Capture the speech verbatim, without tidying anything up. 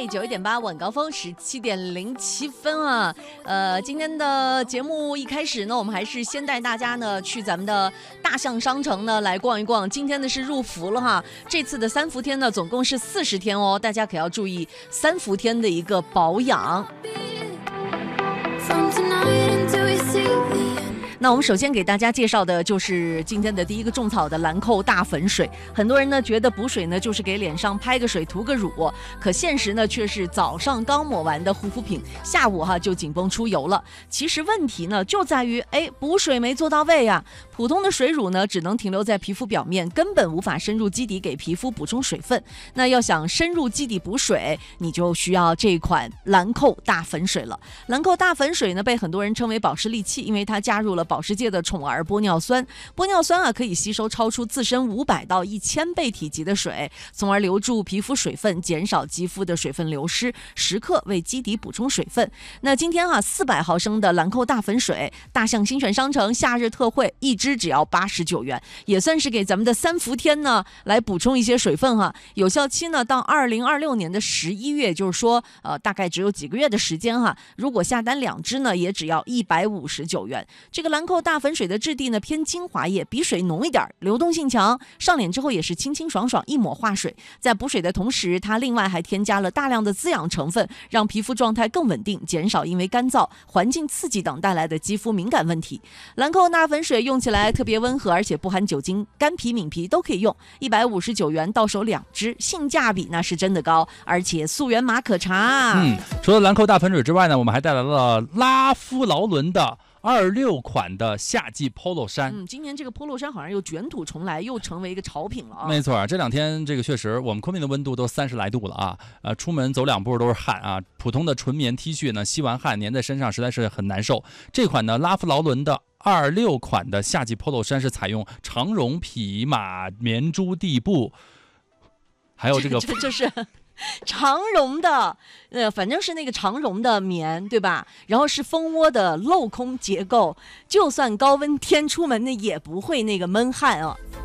哎，九一点八晚高峰，十七点零七分啊。呃，今天的节目一开始呢，我们还是先带大家呢去咱们的大象商城呢来逛一逛。今天呢是入伏了哈，这次的三伏天呢总共是四十天哦，大家可要注意三伏天的一个保养。那我们首先给大家介绍的就是今天的第一个种草的兰蔻大粉水。很多人呢觉得补水呢就是给脸上拍个水涂个乳，可现实呢却是早上刚抹完的护肤品，下午哈就紧绷出油了。其实问题呢就在于，哎，补水没做到位呀。普通的水乳呢只能停留在皮肤表面，根本无法深入基底给皮肤补充水分。那要想深入基底补水，你就需要这款兰蔻大粉水了。兰蔻大粉水呢被很多人称为保湿利器，因为它加入了保时界的宠儿玻尿酸，玻尿酸啊可以吸收超出自身五百到一千倍体积的水，从而留住皮肤水分，减少肌肤的水分流失，时刻为基底补充水分。那今天啊，四百毫升的兰蔻大粉水，大象新选商城夏日特惠，一支只要八十九元，也算是给咱们的三伏天呢来补充一些水分哈。有效期呢到二零二六年的十一月，就是说呃大概只有几个月的时间哈。如果下单两支呢，也只要一百五十九元。这个兰蔻大粉水的质地呢偏精华液，比水浓一点，流动性强，上脸之后也是清清爽爽，一抹化水。在补水的同时，它另外还添加了大量的滋养成分，让皮肤状态更稳定，减少因为干燥、环境刺激等带来的肌肤敏感问题。兰蔻大粉水用起来特别温和，而且不含酒精，干皮敏皮都可以用。一百五十九元到手两支，性价比那是真的高，而且溯源码可查。 嗯，除了兰蔻大粉水之外呢，我们还带来了拉夫劳伦的二六款的夏季 polo 衫。 嗯，今年这个 polo 衫好像又卷土重来，又成为一个潮品了啊。 没错，这两天这个确实，我们昆明的温度都三十来度了啊，呃，出门走两步都是汗啊。普通的纯棉 T 恤呢，吸完汗粘在身上实在是很难受。这款呢，拉夫劳伦的二六款的夏季 polo 衫是采用长绒匹马棉珠地布，还有这个这这是。长绒的，呃，反正是那个长绒的棉，对吧？然后是蜂窝的镂空结构，就算高温天出门呢，也不会那个闷汗啊。